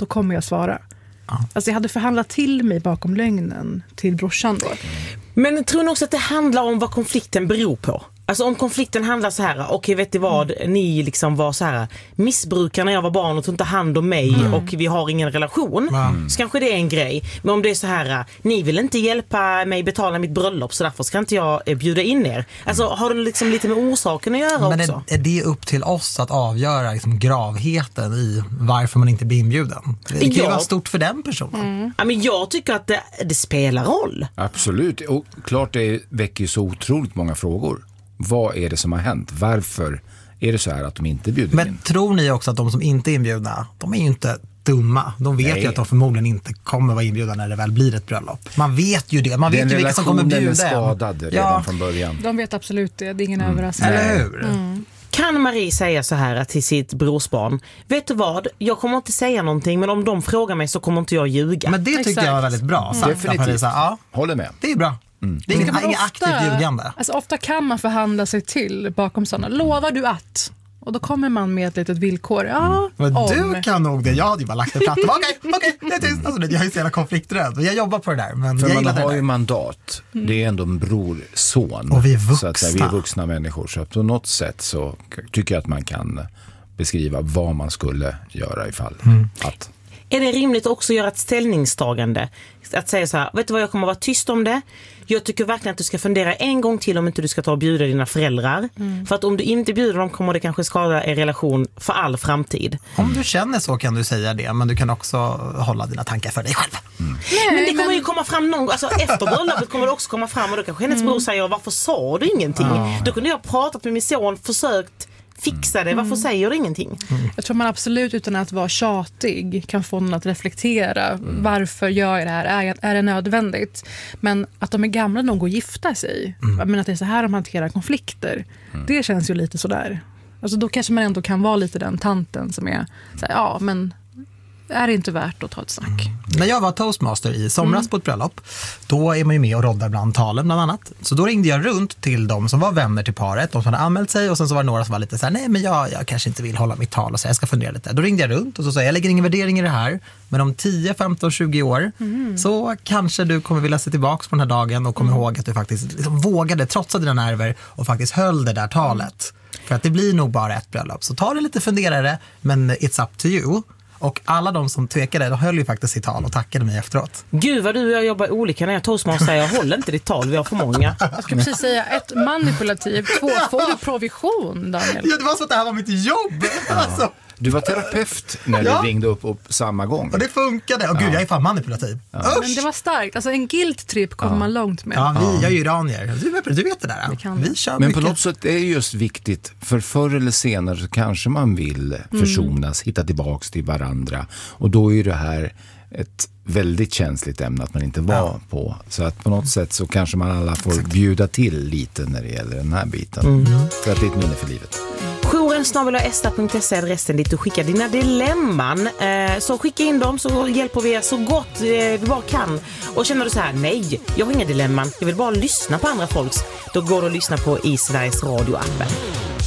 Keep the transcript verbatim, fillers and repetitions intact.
då kommer jag svara. Ja. Alltså jag hade förhandlat till mig bakom lögnen till brorsan då. Men tror ni också att det handlar om vad konflikten beror på? Alltså om konflikten handlar så här, okej okay, vet du vad, mm. ni liksom var så här missbrukar när jag var barn och tog inte hand om mig mm. och vi har ingen relation, mm. så kanske det är en grej. Men om det är så här, ni vill inte hjälpa mig betala mitt bröllop så därför ska inte jag bjuda in er. Alltså har det liksom lite med orsaken att göra men också? Men är det upp till oss att avgöra liksom gravheten i varför man inte blir inbjuden? Det kan ju vara stort för den personen. Mm. Ja, men jag tycker att det, det spelar roll. Absolut, och klart det väcker så otroligt många frågor. Vad är det som har hänt? Varför är det så här att de inte bjuder Men in? tror ni också att de som inte är inbjudna, de är ju inte dumma. De vet Nej. ju att de förmodligen inte kommer vara inbjudna när det väl blir ett bröllop. Man vet ju det. Man Den vet ju vilka som kommer bjuda. Den skadad redan ja. från början. De vet absolut det. Det är ingen mm. överraskning. Eller hur? Mm. Kan Marie säga så här till sitt brorsbarn, vet du vad, jag kommer inte säga någonting, men om de frågar mig så kommer inte jag ljuga. Men det tycker Exakt. jag var väldigt bra. Mm. Definitivt. Ja. Håller med. Det är bra. Mm. Det är inget, inget aktivt ljugande. Alltså ofta kan man förhandla sig till bakom sådana. Lovar du att? Och då kommer man med ett litet villkor. Ja, men om. du kan nog det. Jag hade ju bara lagt det platt. Okej, okej, det är tyst. Alltså, jag har ju så jävla konflikträdd. Jag jobbar på det där. Men För jag man har det ju mandat. Mm. Det är ändå en bror, son. Och vi är vuxna. Så att säga, vi är vuxna människor. Så på något sätt så tycker jag att man kan beskriva vad man skulle göra ifall mm. att... Är det rimligt också att göra ett ställningstagande? Att säga så här, vet du vad, jag kommer vara tyst om det. Jag tycker verkligen att du ska fundera en gång till om inte du ska ta och bjuda dina föräldrar. Mm. För att om du inte bjuder dem kommer det kanske skada er relation för all framtid. Om du känner så kan du säga det, men du kan också hålla dina tankar för dig själv. Mm. Nej, men det kommer men... ju komma fram någon, alltså efter bröllopet kommer det också komma fram och då kanske hennes mm. bror säger, varför sa du ingenting? Ja. Då kunde jag ha pratat med min son, försökt fixa det, varför mm. säger du ingenting? Mm. Jag tror man absolut utan att vara tjatig kan få någon att reflektera. Mm. Varför gör jag det här? Är, är det nödvändigt? Men att de är gamla nog att gifta sig, mm. men att det är så här de hanterar konflikter, mm. det känns ju lite sådär. Alltså då kanske man ändå kan vara lite den tanten som är så här, ja men är det inte värt att ta ett snack. Mm. När jag var toastmaster i somras mm. på ett bröllop, då är man ju med och roddar bland talen bland annat. Så då ringde jag runt till de som var vänner till paret, de som hade anmält sig, och sen så var det några som var lite så här, nej men jag, jag kanske inte vill hålla mitt tal och så jag ska fundera lite. Då ringde jag runt och så sa jag, jag lägger ingen värdering i det här, men om tio, femton, tjugo år mm. så kanske du kommer vilja se tillbaka på den här dagen och komma mm. ihåg att du faktiskt liksom vågade trotsa dina nerver och faktiskt höll det där talet. Mm. För att det blir nog bara ett bröllop. Så ta det lite funderare, men it's up to you. Och alla de som tvekade, de höll ju faktiskt sitt tal och tackade mig efteråt. Gud vad du och jag jobbar olika när jag toastmaster säger, jag håller inte ditt tal, vi har för många. Jag ska precis säga, ett manipulativ, två, får du provision, Daniel? Ja, det var så att det här var mitt jobb. Ja. Alltså. Du var terapeut när ja. du ringde upp, upp samma gång. Och det funkade. Och gud, ja. jag är fan manipulativ. Ja. Men det var starkt. Alltså en guilt-trip kommer ja. man långt med. Ja, vi, jag är ju iranier. Du vet, du vet det där. Det vi kör Men mycket. på något sätt är det just viktigt. För förr eller senare så kanske man vill försonas, mm. hitta tillbaks till varandra. Och då är ju det här ett väldigt känsligt ämne att man inte var ja. på. Så att på något sätt så kanske man alla får Exakt. bjuda till lite när det gäller den här biten. Mm. För att det är ett minne för livet. Jouren snabel-a esta punkt se är adressen dit du skickar dina dilemman. Eh, så skicka in dem så hjälper vi er så gott eh, vi bara kan. Och känner du så här, nej, jag har inga dilemman, jag vill bara lyssna på andra folks. Då går du att lyssna på i Sveriges Radio-appen.